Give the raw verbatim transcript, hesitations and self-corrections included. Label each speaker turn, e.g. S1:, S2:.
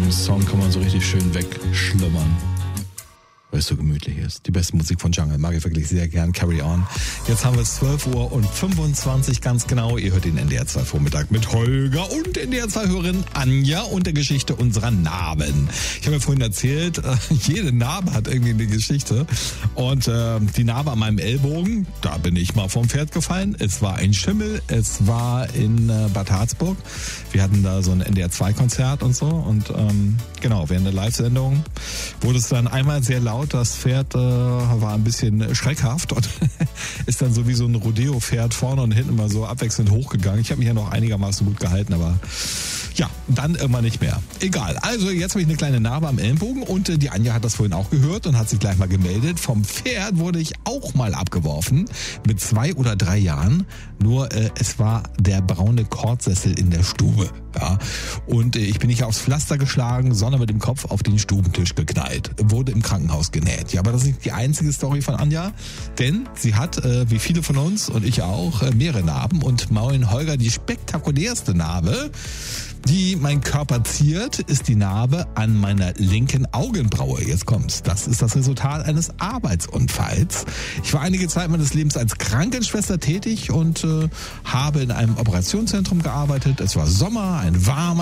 S1: dem Song kann man so richtig schön wegschlummern, weil es so gemütlich ist. Die beste Musik von Jungle mag ich wirklich sehr gern. Carry On. Jetzt haben wir es zwölf Uhr und fünfundzwanzig ganz genau. Ihr hört den N D R zwei Vormittag mit Holger und N D R zwei Hörerin Anja und der Geschichte unserer Narben. Ich habe ja vorhin erzählt, jede Narbe hat irgendwie eine Geschichte. Und äh, die Narbe an meinem Ellbogen, da bin ich mal vom Pferd gefallen. Es war ein Schimmel. Es war in äh, Bad Harzburg. Wir hatten da so ein N D R zwei Konzert und so. Und ähm, genau, während der Live-Sendung wurde es dann einmal sehr laut. Das Pferd äh, war ein bisschen schreckhaft und ist dann so wie so ein Rodeo-Pferd vorne und hinten mal so abwechselnd hochgegangen. Ich habe mich ja noch einigermaßen gut gehalten, aber ja, dann irgendwann nicht mehr. Egal. Also jetzt habe ich eine kleine Narbe am Ellenbogen und äh, die Anja hat das vorhin auch gehört und hat sich gleich mal gemeldet. Vom Pferd wurde ich auch mal abgeworfen mit zwei oder drei Jahren. Nur äh, es war der braune Kordsessel in der Stube. Ja. Und äh, ich bin nicht aufs Pflaster geschlagen, sondern mit dem Kopf auf den Stubentisch geknallt. Wurde im Krankenhaus genäht. Ja, aber das ist nicht die einzige Story von Anja, denn sie hat, äh, wie viele von uns und ich auch, äh, mehrere Narben und Mauln Holger die spektakulärste Narbe, die mein Körper ziert, ist die Narbe an meiner linken Augenbraue. Jetzt kommt's. Das ist das Resultat eines Arbeitsunfalls. Ich war einige Zeit meines Lebens als Krankenschwester tätig und äh, habe in einem Operationszentrum gearbeitet. Es war Sommer, ein warmer